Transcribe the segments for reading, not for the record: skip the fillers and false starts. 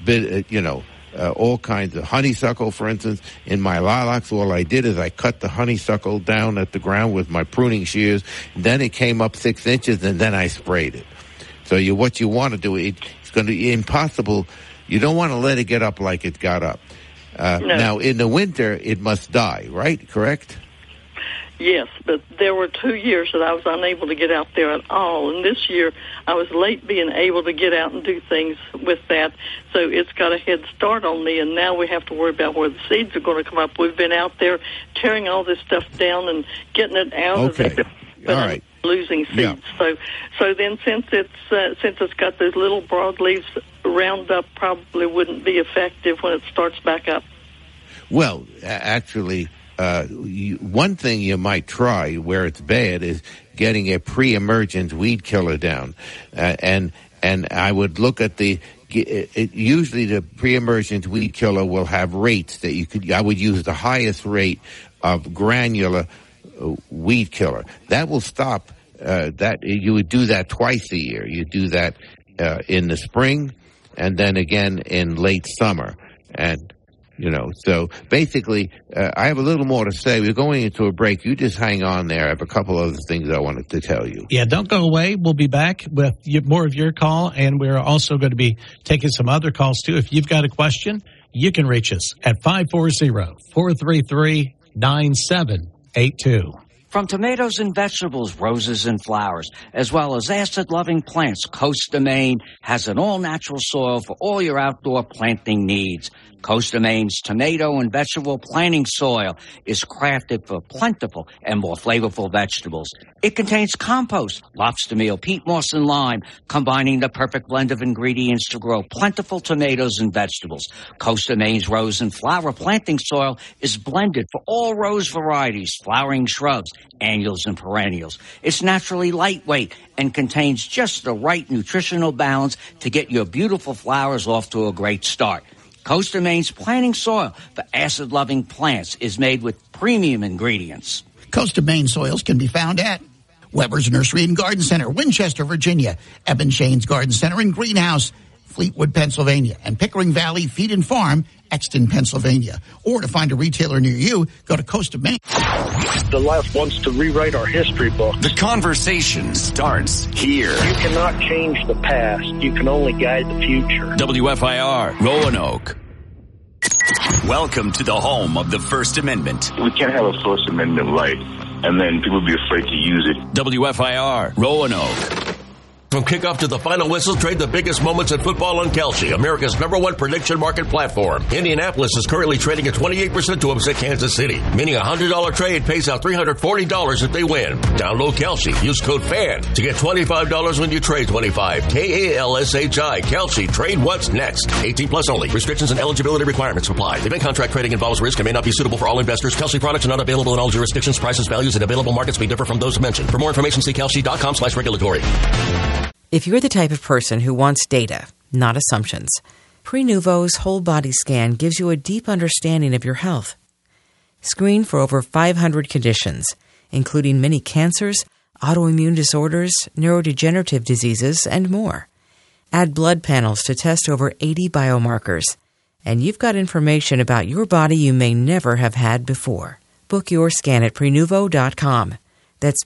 all kinds of honeysuckle, for instance. In my lilacs, all I did is I cut the honeysuckle down at the ground with my pruning shears. Then it came up 6 inches, and then I sprayed it. So what you want to do, it's going to be impossible. You don't want to let it get up like it got up. No. Now, in the winter, it must die, right? Correct? Yes, but there were 2 years that I was unable to get out there at all. And this year, I was late being able to get out and do things with that. So it's got a head start on me, and now we have to worry about where the seeds are going to come up. We've been out there tearing all this stuff down and getting it out of it. All right. Losing seeds. Yeah. So then since it's got those little broadleaves, Roundup probably wouldn't be effective when it starts back up. Well, actually, one thing you might try where it's bad is getting a pre-emergent weed killer down, and I would look at usually the pre-emergent weed killer will have rates that I would use the highest rate of granular weed killer. That will stop. That you would do that twice a year. You do that in the spring, and then again in late summer, and. So basically, I have a little more to say. We're going into a break. You just hang on there. I have a couple other things I wanted to tell you. Yeah, don't go away. We'll be back with more of your call, and we're also going to be taking some other calls, too. If you've got a question, you can reach us at 540-433-9782. From tomatoes and vegetables, roses and flowers, as well as acid-loving plants, Costa Maine has an all-natural soil for all your outdoor planting needs. Costa Maine's tomato and vegetable planting soil is crafted for plentiful and more flavorful vegetables. It contains compost, lobster meal, peat moss, and lime, combining the perfect blend of ingredients to grow plentiful tomatoes and vegetables. Costa Maine's rose and flower planting soil is blended for all rose varieties, flowering shrubs, annuals, and perennials. It's naturally lightweight and contains just the right nutritional balance to get your beautiful flowers off to a great start. Costa Maine's planting soil for acid-loving plants is made with premium ingredients. Costa Maine soils can be found at Weber's Nursery and Garden Center, Winchester, Virginia, Eben Shane's Garden Center and Greenhouse, Fleetwood, Pennsylvania, and Pickering Valley Feed and Farm, Exton, Pennsylvania. Or to find a retailer near you, go to Costa Maine. The left wants to rewrite our history books. The conversation starts here. You cannot change the past. You can only guide the future. WFIR, Roanoke. Welcome to the home of the First Amendment. We can't have a First Amendment right and then people be afraid to use it. WFIR, Roanoke. From kickoff to the final whistle, trade the biggest moments in football on Kalshi, America's #1 prediction market platform. Indianapolis is currently trading at 28% to upset Kansas City, meaning a $100 trade pays out $340 if they win. Download Kalshi. Use code FAN to get $25 when you trade 25. KALSHI. Kalshi. Trade what's next. 18 plus only. Restrictions and eligibility requirements apply. Event contract trading involves risk and may not be suitable for all investors. Kalshi products are not available in all jurisdictions. Prices, values, and available markets may differ from those mentioned. For more information, see kalshi.com/regulatory. If you're the type of person who wants data, not assumptions, Prenuvo's whole body scan gives you a deep understanding of your health. Screen for over 500 conditions, including many cancers, autoimmune disorders, neurodegenerative diseases, and more. Add blood panels to test over 80 biomarkers, and you've got information about your body you may never have had before. Book your scan at Prenuvo.com. That's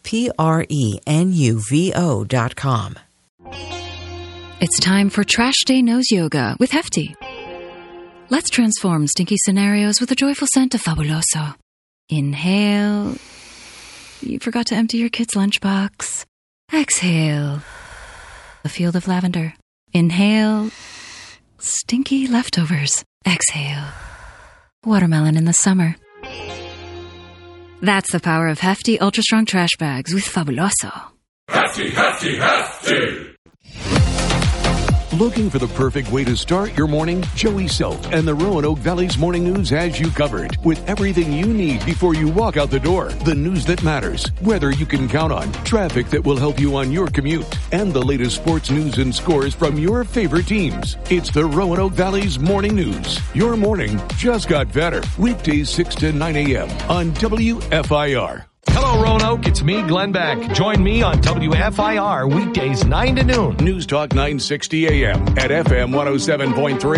Prenuvo.com. It's time for Trash Day Nose Yoga with Hefty. Let's transform stinky scenarios with a joyful scent of Fabuloso. Inhale. You forgot to empty your kid's lunchbox. Exhale. A field of lavender. Inhale. Stinky leftovers. Exhale. Watermelon in the summer. That's the power of Hefty Ultra Strong Trash Bags with Fabuloso. Hefty, Hefty, Hefty! Looking for the perfect way to start your morning? Joey Self and the Roanoke Valley's Morning News has you covered with everything you need before you walk out the door. The news that matters, weather you can count on, traffic that will help you on your commute, and the latest sports news and scores from your favorite teams. It's the Roanoke Valley's Morning News. Your morning just got better. Weekdays 6 to 9 a.m. on WFIR. Hello, Roanoke. It's me, Glenn Beck. Join me on WFIR weekdays 9 to noon. News Talk 960 AM at FM 107.3